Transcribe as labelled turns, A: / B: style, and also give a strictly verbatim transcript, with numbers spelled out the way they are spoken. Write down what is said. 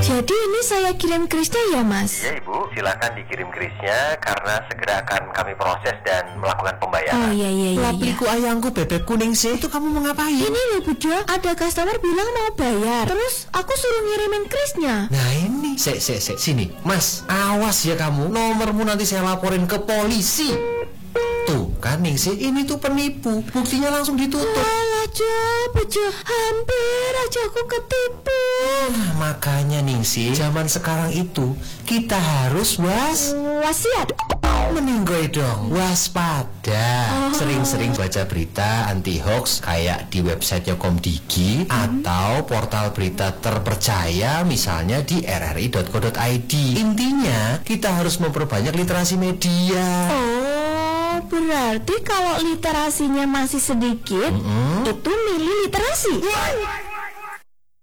A: Jadi ini saya kirim krisnya ya, Mas?
B: Iya, Ibu. Silakan dikirim krisnya karena segera akan kami proses dan melakukan pembayaran.
A: Oh iya iya iya.
C: Lapiku ayangku bebek kuning sih. Itu kamu mau ngapain?
A: Ini loh Budo, ada customer bilang mau bayar. Terus aku suruh ngirimin krisnya.
C: Nah ini, sek sek sek sini, Mas. Awas ya kamu. Nomormu nanti saya laporin ke polisi. Tuh kan Ningsih, ini tuh penipu. Buktinya langsung ditutup.
A: Alah Jo, Budo, hampir aja aku ketipu.
C: Nah, makanya Ningsih, zaman sekarang itu kita harus was
A: Wasiat.
C: meninggoy dong, waspada.
A: Oh.
C: Sering-sering baca berita anti hoax kayak di website Komdigi atau portal berita terpercaya misalnya di r r i dot co dot i d. Intinya kita harus memperbanyak literasi media.
A: Oh, berarti kalau literasinya masih sedikit,
C: Mm-mm.
A: itu milih literasi.